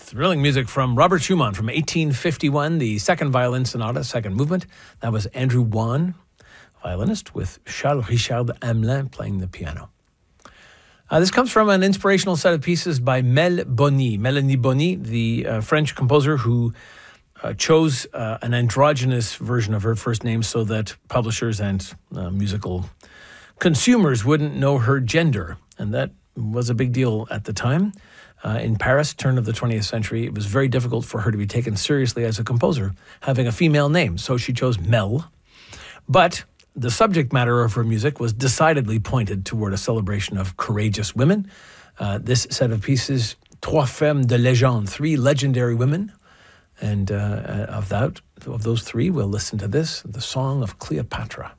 thrilling music from Robert Schumann from 1851, the second violin sonata, second movement. That was Andrew Wan, violinist, with Charles Richard Hamelin playing the piano. This comes from an inspirational set of pieces by Mélanie Bonny, the French composer who chose an androgynous version of her first name so that publishers and musical consumers wouldn't know her gender. And that was a big deal at the time. In Paris, turn of the 20th century, it was very difficult for her to be taken seriously as a composer, having a female name. So she chose Mel. But the subject matter of her music was decidedly pointed toward a celebration of courageous women. This set of pieces, Trois Femmes de Légende, three legendary women. And of those three, we'll listen to this, the Song of Cleopatra.